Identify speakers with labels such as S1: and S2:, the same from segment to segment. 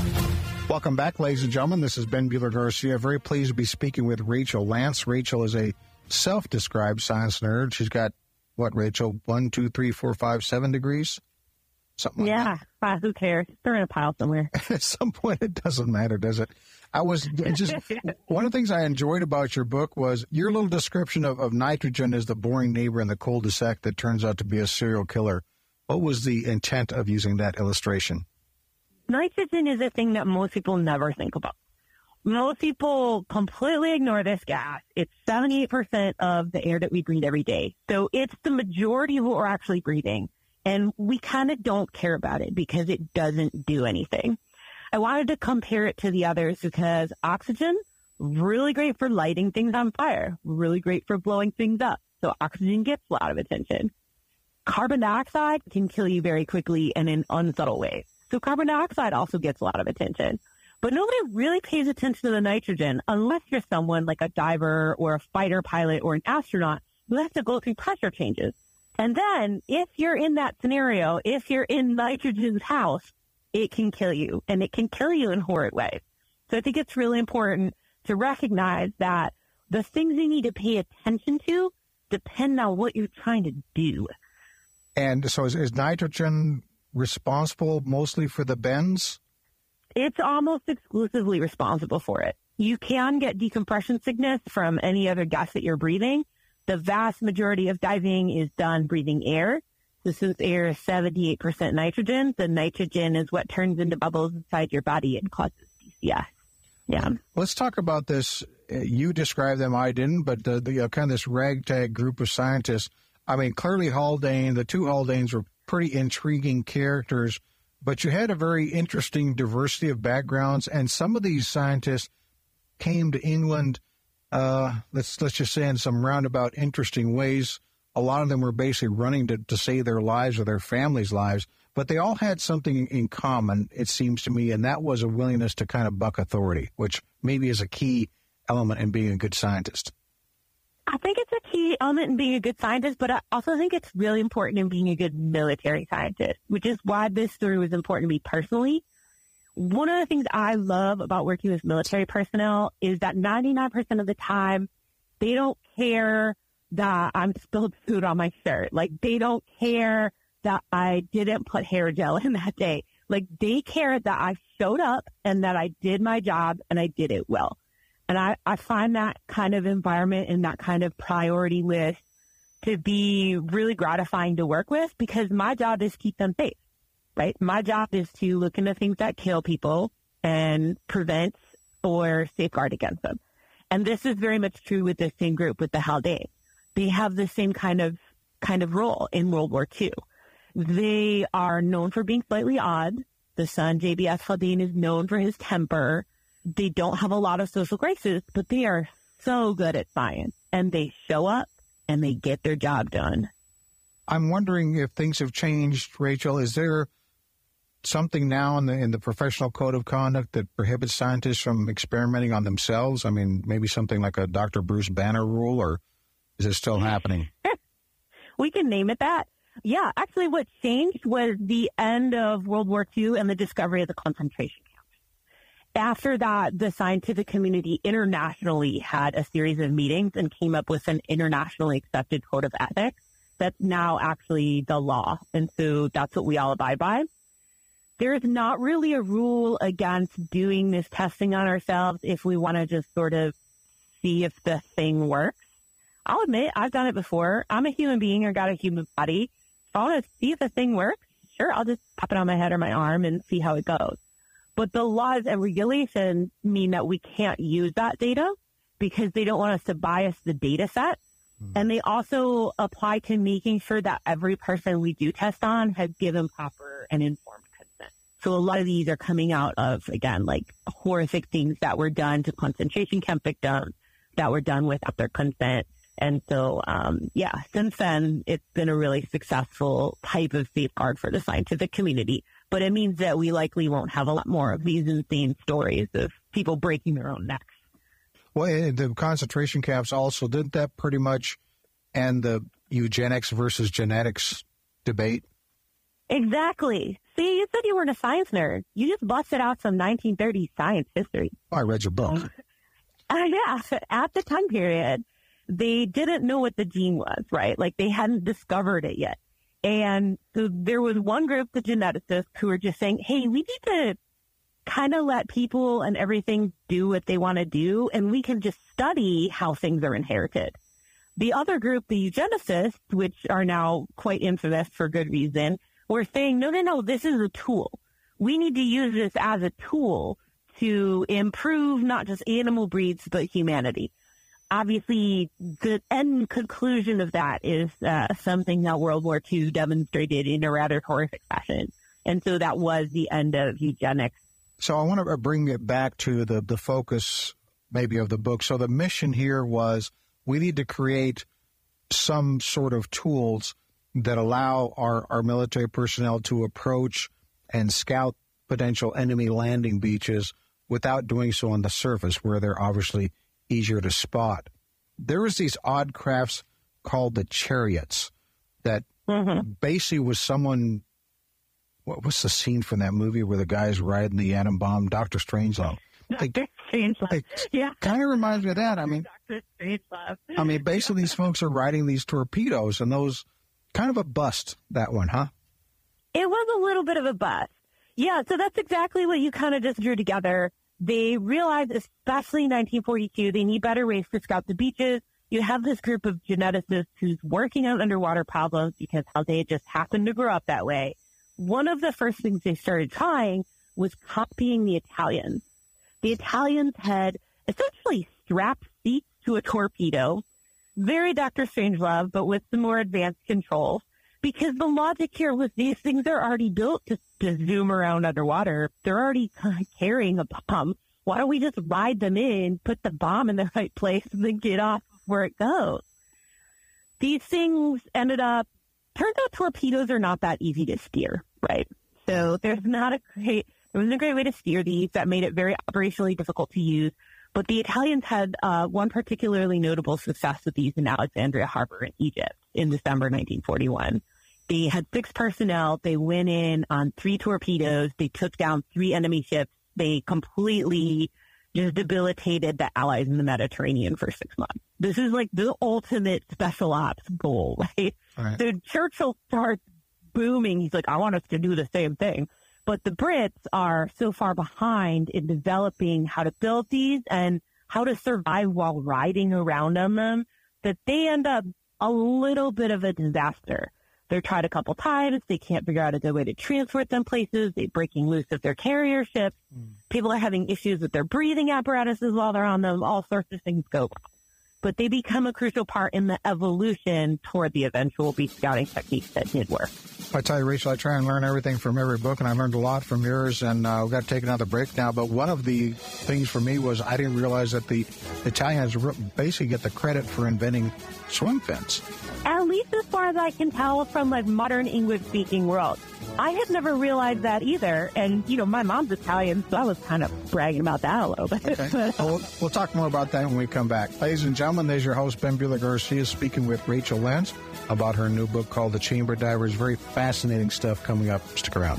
S1: Welcome back, ladies and gentlemen. This is Ben Buehler-Garcia. Very pleased to be speaking with Rachel Lance. Rachel is a self-described science nerd. She's got, what, Rachel, 1, 2, 3, 4, 5, 7 degrees? Something like that.
S2: Who cares? They're in a pile somewhere.
S1: At some point, it doesn't matter, does it? One of the things I enjoyed about your book was your little description of nitrogen as the boring neighbor in the cul-de-sac that turns out to be a serial killer. What was the intent of using that illustration?
S2: Nitrogen is a thing that most people never think about. Most people completely ignore this gas. It's 78% of the air that we breathe every day. So it's the majority of what we're actually breathing. And we kind of don't care about it because it doesn't do anything. I wanted to compare it to the others because oxygen, really great for lighting things on fire, really great for blowing things up. So oxygen gets a lot of attention. Carbon dioxide can kill you very quickly and in unsubtle ways. So carbon dioxide also gets a lot of attention. But nobody really pays attention to the nitrogen unless you're someone like a diver or a fighter pilot or an astronaut who has to go through pressure changes. And then if you're in that scenario, if you're in nitrogen's house, it can kill you, and it can kill you in horrid ways. So I think it's really important to recognize that the things you need to pay attention to depend on what you're trying to do.
S1: And so is nitrogen responsible mostly for the bends?
S2: It's almost exclusively responsible for it. You can get decompression sickness from any other gas that you're breathing. The vast majority of diving is done breathing air. So since air is 78% nitrogen, the nitrogen is what turns into bubbles inside your body and causes DCS. Yeah.
S1: Let's talk about this. You described them, I didn't, but the kind of this ragtag group of scientists. I mean, clearly Haldane, the two Haldanes were pretty intriguing characters, but you had a very interesting diversity of backgrounds, and some of these scientists came to England, let's just say in some roundabout interesting ways. A lot of them were basically running to save their lives or their families' lives, but they all had something in common, it seems to me, and that was a willingness to kind of buck authority, which maybe is a key element in being a good scientist.
S2: I think it's a key element in being a good scientist, but I also think it's really important in being a good military scientist, which is why this story was important to me personally. One of the things I love about working with military personnel is that 99% of the time, they don't care that I'm spilled food on my shirt. Like, they don't care that I didn't put hair gel in that day. Like, they care that I showed up and that I did my job and I did it well. And I find that kind of environment and that kind of priority list to be really gratifying to work with, because my job is to keep them safe, right? My job is to look into things that kill people and prevent or safeguard against them. And this is very much true with the same group, with the Haldane. They have the same kind of role in World War II. They are known for being slightly odd. The son, JBS Haldane, is known for his temper. They don't have a lot of social graces, but they are so good at science, and they show up and they get their job done.
S1: I'm wondering if things have changed, Rachel. Is there something now in the professional code of conduct that prohibits scientists from experimenting on themselves? I mean, maybe something like a Dr. Bruce Banner rule, or is it still happening?
S2: We can name it that. Yeah, actually what changed was the end of World War II and the discovery of the concentration camps. After that, the scientific community internationally had a series of meetings and came up with an internationally accepted code of ethics that's now actually the law. And so that's what we all abide by. There is not really a rule against doing this testing on ourselves if we want to just sort of see if the thing works. I'll admit, I've done it before. I'm a human being. I got a human body. If I want to see if the thing works, sure, I'll just pop it on my head or my arm and see how it goes. But the laws and regulations mean that we can't use that data because they don't want us to bias the data set. And they also apply to making sure that every person we do test on has given proper and informed consent. So a lot of these are coming out of, again, like horrific things that were done to concentration camp victims that were done without their consent. And so, since then, it's been a really successful type of safeguard for the scientific community. But it means that we likely won't have a lot more of these insane stories of people breaking their own necks.
S1: Well, the concentration camps also, did that pretty much end the eugenics versus genetics debate?
S2: Exactly. See, you said you weren't a science nerd. You just busted out some 1930s science history.
S1: I read your book.
S2: Yeah, at the time period, they didn't know what the gene was, right? Like, they hadn't discovered it yet. And so there was one group, the geneticists, who were just saying, hey, we need to kind of let people and everything do what they want to do, and we can just study how things are inherited. The other group, the eugenicists, which are now quite infamous for good reason, were saying, no, this is a tool. We need to use this as a tool to improve not just animal breeds, but humanity. Obviously, the end conclusion of that is something that World War II demonstrated in a rather horrific fashion. And so that was the end of eugenics.
S1: So I want to bring it back to the focus maybe of the book. So the mission here was we need to create some sort of tools that allow our military personnel to approach and scout potential enemy landing beaches without doing so on the surface where they're obviously easier to spot. There was these odd crafts called the chariots that basically was someone, what's the scene from that movie where the guy's riding the atom bomb, Dr. Strangelove?
S2: Dr. Strangelove, yeah.
S1: Kind of reminds me of that. I mean,
S2: Dr. Strangelove.
S1: I mean, basically these folks are riding these torpedoes, and those, kind of a bust, that one, huh?
S2: It was a little bit of a bust. Yeah, so that's exactly what you kind of just drew together. They realized, especially in 1942, they need better ways to scout the beaches. You have this group of geneticists who's working on underwater problems because Haldane just happened to grow up that way. One of the first things they started trying was copying the Italians. The Italians had essentially strapped seats to a torpedo, very Dr. Strangelove, but with some more advanced controls. Because the logic here was these things are already built to zoom around underwater. They're already carrying a bomb. Why don't we just ride them in, put the bomb in the right place, and then get off where it goes? These things turns out torpedoes are not that easy to steer, right? So there wasn't a great way to steer these. That made it very operationally difficult to use. But the Italians had one particularly notable success with these in Alexandria Harbor in Egypt in December 1941. They had 6 personnel. They went in on 3 torpedoes. They took down 3 enemy ships. They completely just debilitated the Allies in the Mediterranean for 6 months. This is like the ultimate special ops goal, right?
S1: Right.
S2: So Churchill starts booming. He's like, I want us to do the same thing. But the Brits are so far behind in developing how to build these and how to survive while riding around on them that they end up a little bit of a disaster. They're tried a couple times. They can't figure out a good way to transport them places. They're breaking loose of their carrier ships. People are having issues with their breathing apparatuses while they're on them. All sorts of things go wrong. But they become a crucial part in the evolution toward the eventual beach scouting techniques that did work.
S1: I tell you, Rachel, I try and learn everything from every book, and I learned a lot from yours, and we've got to take another break now. But one of the things for me was I didn't realize that the Italians basically get the credit for inventing swim fins.
S2: At least as far as I can tell from like modern English-speaking world. I had never realized that either. And, my mom's Italian, so I was kind of bragging about that a little bit.
S1: Okay. We'll talk more about that when we come back. Ladies and gentlemen, there's your host, Ben Buehler-Garcia, speaking with Rachel Lenz about her new book called The Chamber Divers. Very fascinating stuff coming up. Stick around.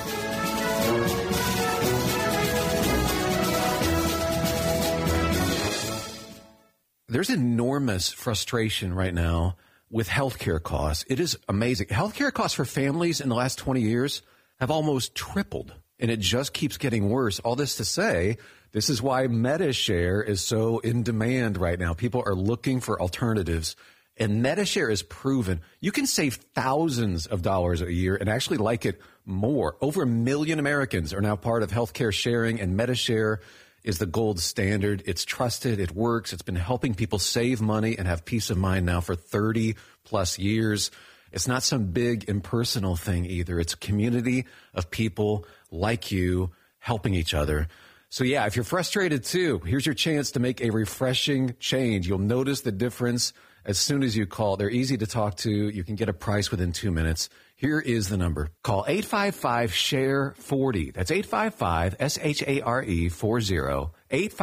S3: There's enormous frustration right now with healthcare costs. It is amazing. Healthcare costs for families in the last 20 years have almost tripled, and it just keeps getting worse. All this to say, this is why MediShare is so in demand right now. People are looking for alternatives, and MediShare is proven. You can save thousands of dollars a year and actually like it more. Over 1 million Americans are now part of healthcare sharing, and MediShare is the gold standard. It's trusted. It works. It's been helping people save money and have peace of mind now for 30 plus years. It's not some big impersonal thing either. It's a community of people like you helping each other. So yeah, if you're frustrated too, here's your chance to make a refreshing change. You'll notice the difference as soon as you call. They're easy to talk to. You can get a price within 2 minutes. Here is the number. Call 855-SHARE-40. That's 855-SHARE-40.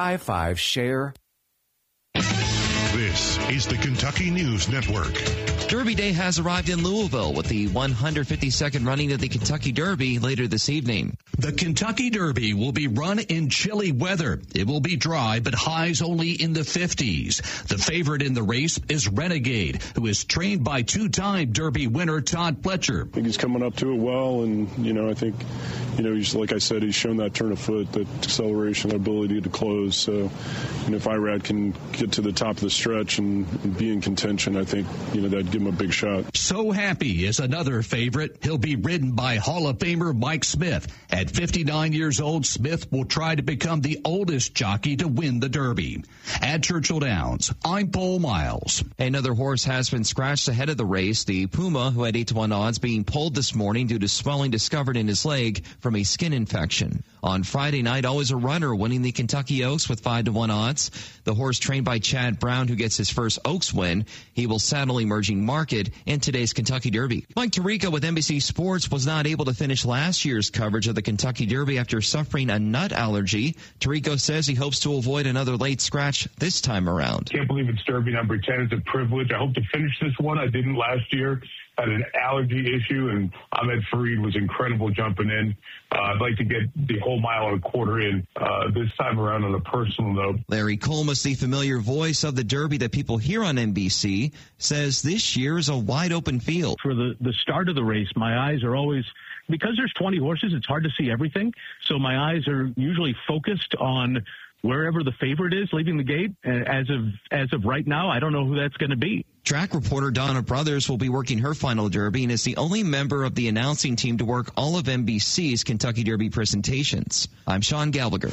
S3: 855-SHARE.
S4: This is the Kentucky News Network. Derby Day has arrived in Louisville with the 152nd running of the Kentucky Derby later this evening.
S5: The Kentucky Derby will be run in chilly weather. It will be dry, but highs only in the 50s. The favorite in the race is Renegade, who is trained by two-time Derby winner Todd Pletcher.
S6: I think he's coming up to it well, and, I think, he's, like I said, he's shown that turn of foot, that acceleration, that ability to close. So, if Irad can get to the top of the stretch and be in contention, I think, that'd give him a big shot.
S5: So Happy is another favorite. He'll be ridden by Hall of Famer Mike Smith. At 59 years old, Smith will try to become the oldest jockey to win the Derby. At Churchill Downs, I'm Paul Miles.
S4: Another horse has been scratched ahead of the race. The Puma, who had 8-1 odds, being pulled this morning due to swelling discovered in his leg from a skin infection. On Friday night, Always a Runner winning the Kentucky Oaks with 5-1 odds. The horse trained by Chad Brown, who gets his first Oaks win. He will saddle Emerging Market in today's Kentucky Derby. Mike Tirico with NBC Sports was not able to finish last year's coverage of the Kentucky Derby after suffering a nut allergy. Tirico says he hopes to avoid another late scratch this time around.
S7: Can't believe it's Derby number 10. It's a privilege. I hope to finish this one. I didn't last year. Had an allergy issue, and Ahmed Fareed was incredible jumping in. I'd like to get the whole mile and a quarter in this time around on a personal note.
S4: Larry Colmus, the familiar voice of the Derby that people hear on NBC, says this year is a wide-open field.
S8: For the start of the race, my eyes are always, because there's 20 horses, it's hard to see everything. So my eyes are usually focused on wherever the favorite is leaving the gate. As of right now, I don't know who that's going to be.
S4: Track reporter Donna Brothers will be working her final Derby and is the only member of the announcing team to work all of NBC's Kentucky Derby presentations. I'm Sean Gallagher.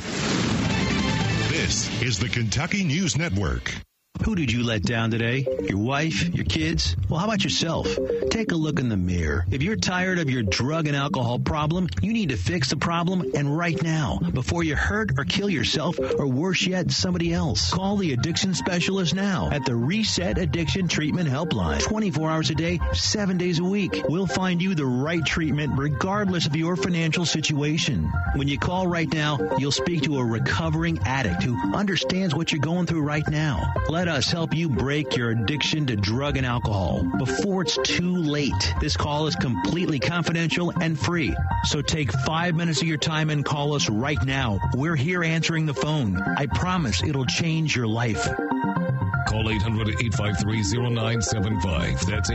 S9: This is the Kentucky News Network.
S10: Who did you let down today? Your wife? Your kids? Well, how about yourself? Take a look in the mirror. If you're tired of your drug and alcohol problem, you need to fix the problem, and right now, before you hurt or kill yourself, or worse yet, somebody else. Call the addiction specialist now at the Reset Addiction Treatment Helpline. 24 hours a day, 7 days a week. We'll find you the right treatment regardless of your financial situation. When you call right now, you'll speak to a recovering addict who understands what you're going through right now. Let us help you break your addiction to drug and alcohol before it's too late. This call is completely confidential and free. So take 5 minutes of your time and call us right now. We're here answering the phone. I promise it'll change your life.
S9: Call 800-853-0975. That's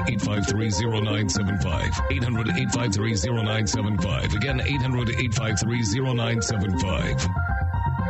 S9: 800-853-0975. 800-853-0975. Again, 800-853-0975.